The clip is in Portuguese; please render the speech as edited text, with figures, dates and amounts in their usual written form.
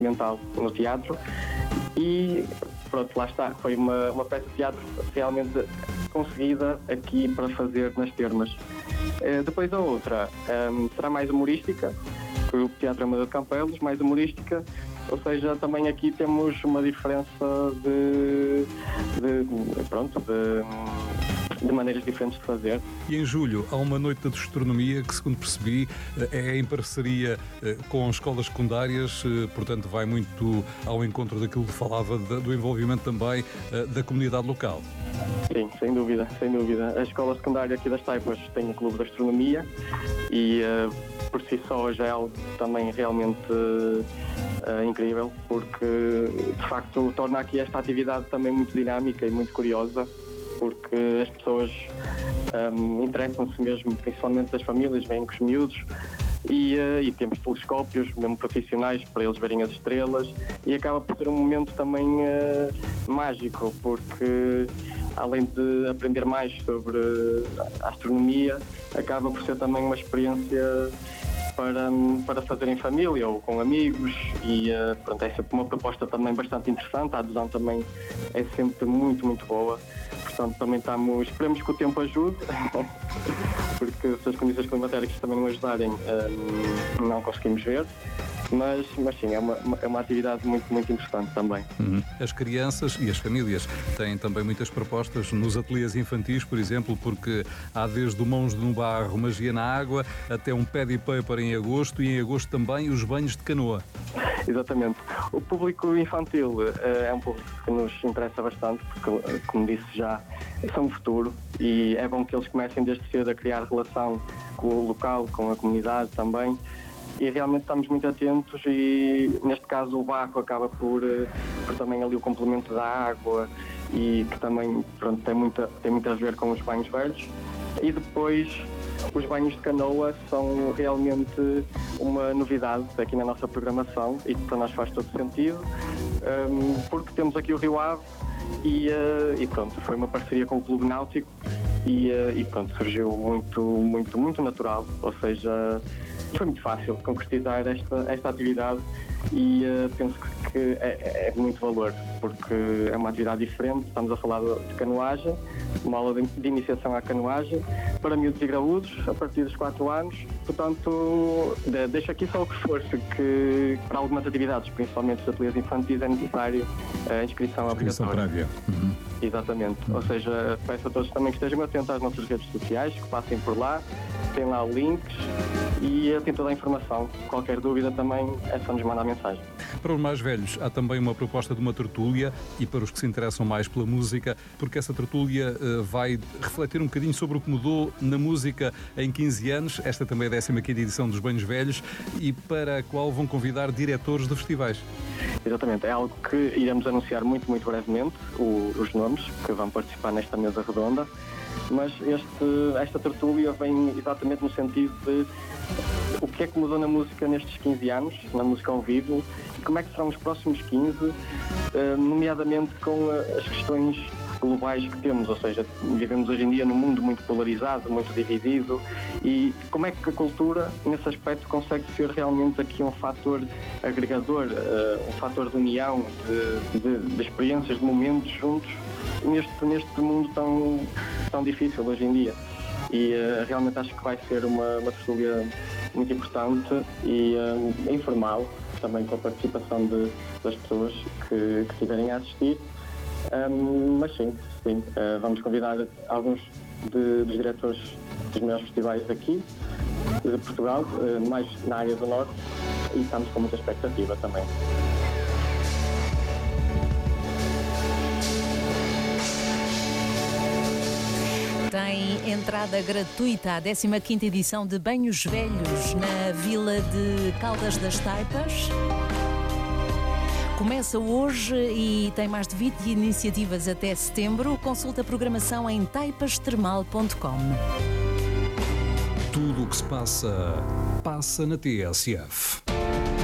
mental no teatro e pronto, lá está, foi uma peça de teatro realmente conseguida aqui para fazer nas Termas. Depois a outra será mais humorística, que o Teatro Amador de Campelos, mais humorística, ou seja, também aqui temos uma diferença de maneiras diferentes de fazer. E em julho há uma noite de astronomia que, segundo percebi, é em parceria com escolas secundárias, portanto vai muito ao encontro daquilo que falava do envolvimento também da comunidade local. Sim, sem dúvida, sem dúvida. A escola secundária aqui das Taipas tem um clube de astronomia e por si só já é algo também realmente incrível, porque de facto torna aqui esta atividade também muito dinâmica e muito curiosa, porque as pessoas interessam-se mesmo, principalmente as famílias, vêm com os miúdos e temos telescópios, mesmo profissionais, para eles verem as estrelas e acaba por ser um momento também mágico, porque além de aprender mais sobre a astronomia, acaba por ser também uma experiência para fazer em família ou com amigos e pronto, é sempre uma proposta também bastante interessante, a adesão também é sempre muito, muito boa. Portanto, também esperemos que o tempo ajude, porque se as condições climatéricas também não ajudarem, não conseguimos ver. Mas sim, é uma atividade muito, muito interessante também. As crianças e as famílias têm também muitas propostas nos ateliês infantis, por exemplo, porque há desde o Mãos no Barro, Magia na Água, até um Paddy Paper em agosto e em agosto também os banhos de canoa. Exatamente. O público infantil é um público que nos interessa bastante, porque, como disse já, são o futuro e é bom que eles comecem desde cedo a criar relação com o local, com a comunidade também. E realmente estamos muito atentos e neste caso o barco acaba por também ali o complemento da água e que também pronto, tem muito a ver com os banhos velhos. E depois os banhos de canoa são realmente uma novidade aqui na nossa programação e que para nós faz todo sentido, porque temos aqui o Rio Ave e pronto, foi uma parceria com o Clube Náutico e pronto, surgiu muito natural, ou seja, foi muito fácil concretizar esta atividade e penso que é de muito valor, porque é uma atividade diferente. Estamos a falar de canoagem, uma aula de iniciação à canoagem para miúdos e graúdos a partir dos 4 anos. Portanto, deixo aqui só o reforço que para algumas atividades, principalmente os ateliês infantis, é necessário a inscrição obrigatória. Prévia. Exatamente. Ou seja, peço a todos também que estejam atentos às nossas redes sociais, que passem por lá, tem lá links e tem toda a informação. Qualquer dúvida também é só nos mandar mensagem. Para os mais velhos há também uma proposta de uma tertúlia e para os que se interessam mais pela música, porque essa tertúlia vai refletir um bocadinho sobre o que mudou na música em 15 anos. Esta também é a 15ª edição dos Banhos Velhos e para a qual vão convidar diretores de festivais. Exatamente, é algo que iremos anunciar muito, muito brevemente, os nomes que vão participar nesta mesa redonda. Mas esta tertúlia vem exatamente no sentido de o que é que mudou na música nestes 15 anos, na música ao vivo, e como é que serão os próximos 15, nomeadamente com as questões globais que temos, ou seja, vivemos hoje em dia num mundo muito polarizado, muito dividido, e como é que a cultura, nesse aspecto, consegue ser realmente aqui um fator agregador, um fator de união, de experiências, de momentos juntos, neste mundo tão difícil hoje em dia. E realmente acho que vai ser uma tertúlia muito importante e informal, também com a participação das pessoas que estiverem a assistir. Mas sim, vamos convidar alguns dos diretores dos melhores festivais aqui de Portugal, mais na área do Norte, e estamos com muita expectativa também. Tem entrada gratuita à 15ª edição de Banhos Velhos na Vila de Caldas das Taipas. Começa hoje e tem mais de 20 iniciativas até setembro. Consulta a programação em taipastermal.com. Tudo o que se passa na TSF.